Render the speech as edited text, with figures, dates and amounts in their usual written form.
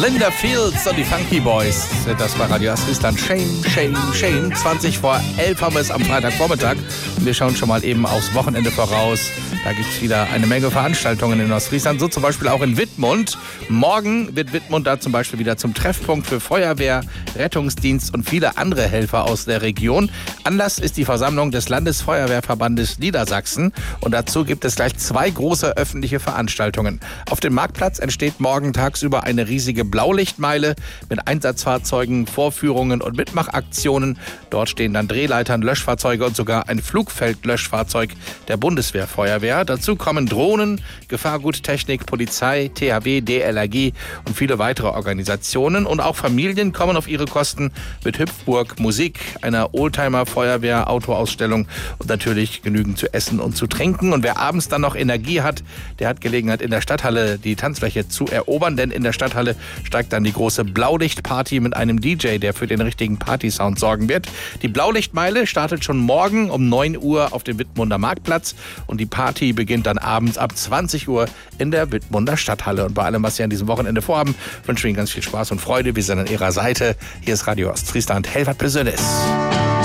Linda Fields und die Funky Boys sind das bei Radio Ostfriesland. Shame, shame, shame. 20 vor 11 haben wir es am Freitagvormittag. Und wir schauen schon mal eben aufs Wochenende voraus. Da gibt es wieder eine Menge Veranstaltungen in Ostfriesland, so zum Beispiel auch in Wittmund. Morgen wird Wittmund da zum Beispiel wieder zum Treffpunkt für Feuerwehr, Rettungsdienst und viele andere Helfer aus der Region. Anlass ist die Versammlung des Landesfeuerwehrverbandes Niedersachsen. Und dazu gibt es gleich 2 große öffentliche Veranstaltungen. Auf dem Marktplatz entsteht morgen tagsüber eine riesige Blaulichtmeile mit Einsatzfahrzeugen, Vorführungen und Mitmachaktionen. Dort stehen dann Drehleitern, Löschfahrzeuge und sogar ein Flugfeldlöschfahrzeug der Bundeswehrfeuerwehr. Dazu kommen Drohnen, Gefahrguttechnik, Polizei, THW, DLRG und viele weitere Organisationen. Und auch Familien kommen auf ihre Kosten mit Hüpfburg, Musik, einer Oldtimer-Feuerwehr, Autoausstellung und natürlich genügend zu essen und zu trinken. Und wer abends dann noch Energie hat, der hat Gelegenheit, in der Stadthalle die Tanzfläche zu erobern, denn in der Stadthalle steigt dann die große Blaulichtparty mit einem DJ, der für den richtigen Partysound sorgen wird. Die Blaulichtmeile startet schon morgen um 9 Uhr auf dem Wittmunder Marktplatz und die Party beginnt dann abends ab 20 Uhr in der Wittmunder Stadthalle. Und bei allem, was Sie an diesem Wochenende vorhaben, wünschen wir Ihnen ganz viel Spaß und Freude. Wir sind an Ihrer Seite. Hier ist Radio Ostfriesland. Helvat Besönes.